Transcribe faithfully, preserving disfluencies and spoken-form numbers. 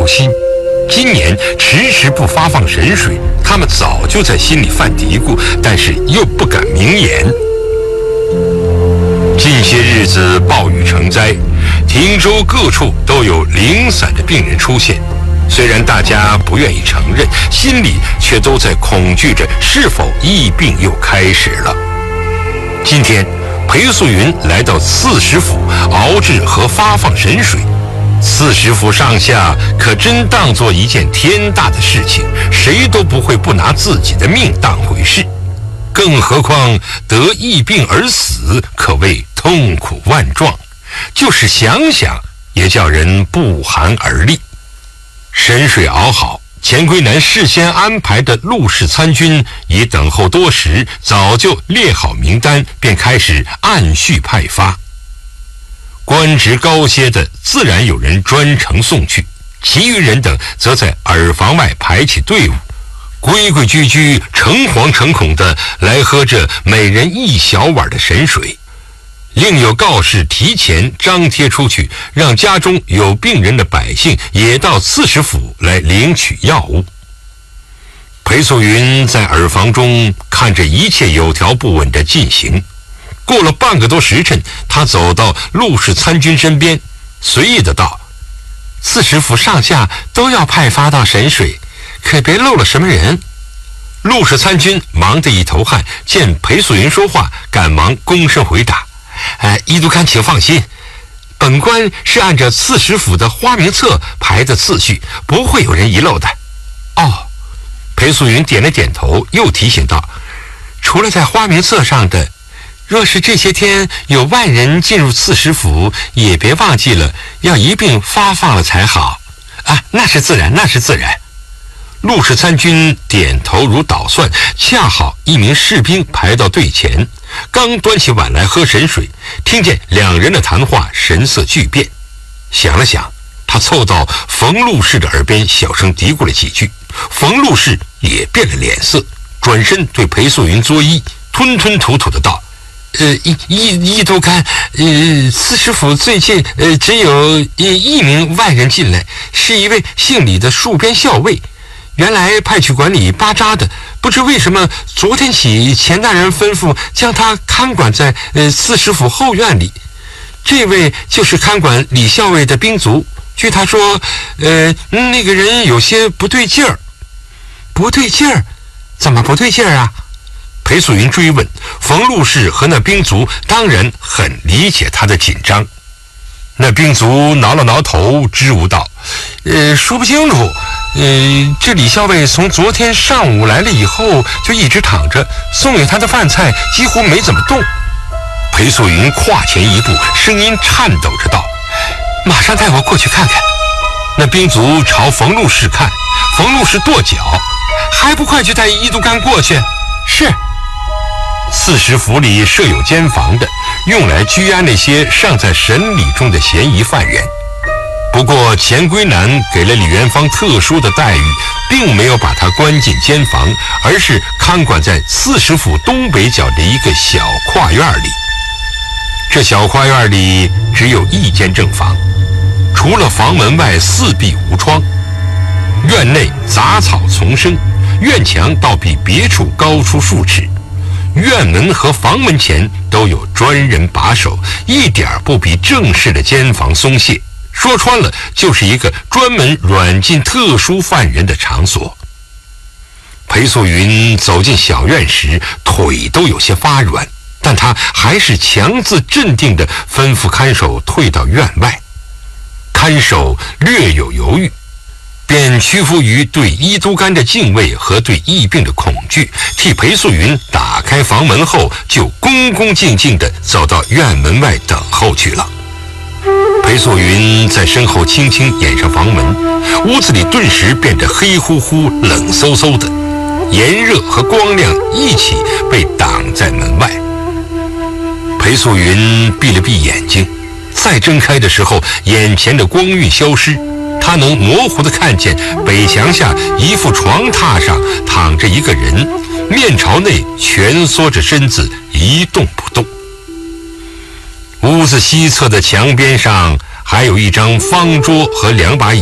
呼吸。今年迟迟不发放神水，他们早就在心里犯嘀咕，但是又不敢明言。近些日子暴雨成灾，汀州各处都有零散的病人出现。虽然大家不愿意承认，心里却都在恐惧着是否疫病又开始了。今天裴素云来到刺史府熬制和发放神水，刺史府上下可真当作一件天大的事情，谁都不会不拿自己的命当回事。更何况得疫病而死，可谓痛苦万状，就是想想也叫人不寒而栗。神水熬好，钱归南事先安排的陆氏参军已等候多时，早就列好名单，便开始按序派发。官职高些的自然有人专程送去，其余人等则在耳房外排起队伍，规规矩矩、诚惶诚恐地来喝这每人一小碗的神水。另有告示提前张贴出去，让家中有病人的百姓也到刺史府来领取药物。裴素云在耳房中看着一切有条不紊地进行。过了半个多时辰，他走到陆氏参军身边，随意的道：“刺史府上下都要派发到神水，可别漏了什么人。”陆氏参军忙得一头汗，见裴素云说话，赶忙躬身回答：“呃，伊都干请放心，本官是按照刺史府的花名册排的次序，不会有人遗漏的。”哦，裴素云点了点头，又提醒道：“除了在花名册上的，若是这些天有外人进入刺史府，也别忘记了要一并发放了才好。”啊，那是自然，那是自然。陆氏参军点头如捣蒜，恰好一名士兵排到队前，刚端起碗来喝神水，听见两人的谈话，神色巨变。想了想，他凑到冯陆氏的耳边小声嘀咕了几句，冯陆氏也变了脸色，转身对裴素云作揖，吞吞吐吐的道：“呃，一一一都干，呃，刺史府最近呃只有一一名外人进来，是一位姓李的戍边校尉。原来派去管理巴扎的，不知为什么昨天起钱大人吩咐将他看管在呃刺史府后院里。这位就是看管李校尉的兵卒，据他说，呃那个人有些不对劲儿。”“不对劲儿？怎么不对劲儿啊？”裴素云追问。冯陆氏和那兵卒当然很理解他的紧张。那兵卒挠了挠头，支吾道：“呃，说不清楚。呃，这李校尉从昨天上午来了以后，就一直躺着，送给他的饭菜几乎没怎么动。”裴素云跨前一步，声音颤抖着道：“马上带我过去看看。”那兵卒朝冯陆氏看，冯陆氏跺脚：“还不快去带伊都干过去？”“是。”刺史府里设有监房的，用来拘押那些尚在审理中的嫌疑犯人。不过钱归南给了李元芳特殊的待遇，并没有把他关进监房，而是看管在刺史府东北角的一个小跨院里。这小跨院里只有一间正房，除了房门外四壁无窗，院内杂草丛生，院墙倒比别处高出数尺。院门和房门前都有专人把守，一点不比正式的监房松懈。说穿了，就是一个专门软禁特殊犯人的场所。裴素云走进小院时，腿都有些发软，但他还是强自镇定地吩咐看守退到院外。看守略有犹豫，便屈服于对伊都干的敬畏和对疫病的恐惧，替裴素云打开房门后，就恭恭敬敬地走到院门外等候去了。裴素云在身后轻轻掩上房门，屋子里顿时变得黑乎乎、冷飕飕的，炎热和光亮一起被挡在门外。裴素云闭了闭眼睛，再睁开的时候，眼前的光晕消失，他能模糊地看见北墙下一副床榻上躺着一个人，面朝内蜷缩着身子，一动不动。屋子西侧的墙边上还有一张方桌和两把椅